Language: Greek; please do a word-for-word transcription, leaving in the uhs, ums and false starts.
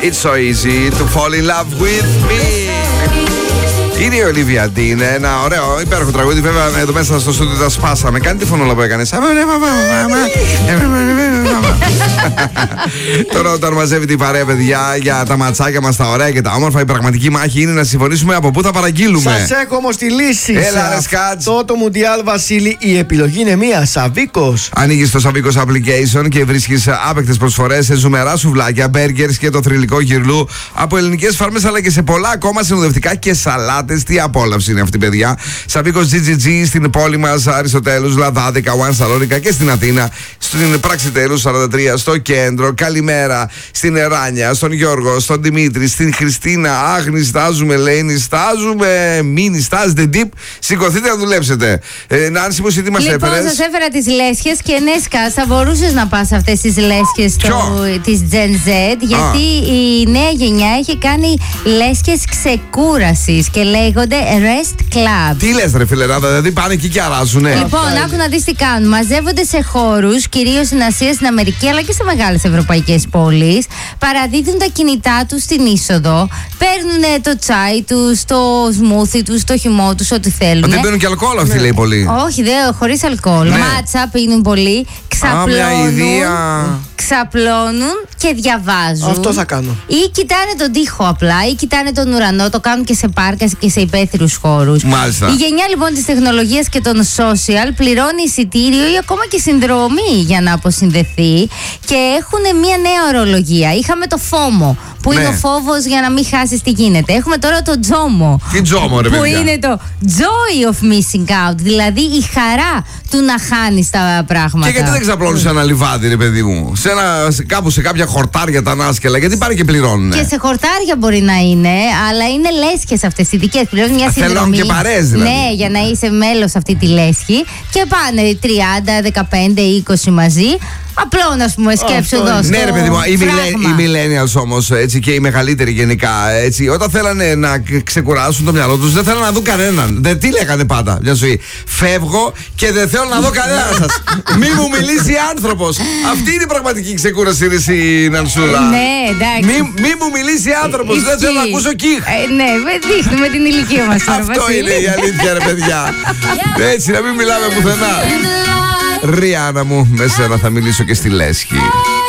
It's so easy to fall in love with me. Είναι η Ολίβια Ντίν, ένα ωραίο υπέροχο τραγούδι. Βέβαια εδώ μέσα στο στούντιο τα σπάσαμε. Κάνει τη φωνόλα που έκανε. Τώρα όταν μαζεύει την παρέα, παιδιά, για τα ματσάκια μας τα ωραία και τα όμορφα, η πραγματική μάχη είναι να συμφωνήσουμε από πού θα παραγγείλουμε. Σας έχω όμως τη λύση. Έλα, ρε Σκάτς. Αυτό το Μουντιάλ, Βασίλη, η επιλογή είναι μία. Σαβίκος. Ανοίγεις το Σαβίκος application και βρίσκεις άπαικτες προσφορές σε ζουμερά σουβλάκια, μπέργκερς και το θρυλικό γυρλού από ελληνικές φάρμες αλλά και σε πολλά ακόμα συνοδευτικά και σαλάτες. Τι απόλαυση είναι αυτή, παιδιά. Σαβίκος τζι τζι τζι στην πόλη μας, Αριστοτέλους, Λαδάδικα, One Σαλόνικα και στην Αθήνα. Στην Πραξιτέλους σαράντα τρία στο κέντρο. Καλημέρα στην Εράνια, στον Γιώργο, στον Δημήτρη, στην Χριστίνα. Αχ, νιστάζουμε, λέει, νιστάζουμε. Μην νιστάζετε, deep. Σηκωθείτε να δουλέψετε. Ε, Νάνση, μου, τι μας έφερες? Λοιπόν, σας έφερα τις λέσχες και ναι, Σκά, θα μπορούσες να πας αυτές τις λέσχες της Gen Z, γιατί Α. η νέα γενιά έχει κάνει λέσχες ξεκούρασης και λέγονται Rest Club. Τι λες, ρε φιλεράδα, δηλαδή πάνε εκεί και αράζουνε. Λοιπόν, άκου να δεις τι κάνουν. Μαζεύονται σε χώρους, κυρίως στην Ασία, στην Αμερική, αλλά και σε μεγάλες ευρωπαϊκές πόλεις. Παραδίδουν τα κινητά τους στην είσοδο. Παίρνουν το τσάι τους, το σμούθι τους, το χυμό τους, ό,τι θέλουν. Δεν παίρνουν και αλκοόλ αυτοί, ναι. λέει πολύ. Όχι, δεν, χωρίς αλκοόλ. Ναι. Μάτσα πίνουν πολύ. Ξαπλώνουν. Ξαπλώνουν και διαβάζουν. Αυτό θα κάνω. Ή κοιτάνε τον τοίχο απλά, ή κοιτάνε τον ουρανό. Το κάνουν και σε πάρκα και σε υπαίθριους χώρους. Μάλιστα. Η γενιά λοιπόν της τεχνολογίας και των social πληρώνει εισιτήριο ή ακόμα και συνδρομή για να αποσυνδεθεί και έχουν μια νέα ορολογία. Είχαμε το φόμο, που ναι. είναι ο φόβος για να μην χάσεις τι γίνεται. Έχουμε τώρα το τζόμο. Τι τζόμο, ρε που παιδιά? είναι το joy of missing out, δηλαδή η χαρά του να χάνεις τα πράγματα. Και γιατί δεν ξαπλώνουν σε ένα λιβάδι, ρε παιδί μου? Σε ένα, σε, κάπου σε κάποια χορτάρια τα ανάσκελα, γιατί πάνε και πληρώνουν. Και σε χορτάρια μπορεί να είναι, αλλά είναι λέσχες αυτές ειδικές. Πληρώνουν μια συνδρομή. Θέλουν και παρέες, δηλαδή. Ναι, για να είσαι μέλος αυτή τη λέσχη. Και πάνε τριάντα, δεκαπέντε, είκοσι μαζί. Απλό να πούμε, σκέψου εδώ. Ναι, ρε παιδί μου, οι, οι millennials όμως, έτσι, και οι μεγαλύτεροι γενικά, έτσι, όταν θέλανε να ξεκουράσουν το μυαλό τους, δεν θέλανε να δουν κανέναν. Δεν, τι λέγανε πάντα μια ζωή? Φεύγω και δεν θέλω να δω κανέναν σας. Μη μου μιλήσει άνθρωπος. Αυτή είναι η πραγματική ξεκούραση, ρε εσύ, Νανσούλα. Ναι, εντάξει. Μη, μη μου μιλήσει άνθρωπος. Δεν θέλω να ακούσω κύχ. Ε, ναι, δείχνουμε την ηλικία μας τώρα. Αυτό είναι η αλήθεια, ρε παιδιά. Έτσι, να μην μιλάμε πουθενά. Ριάννα μου, με σένα θα μιλήσω και στη λέσχη.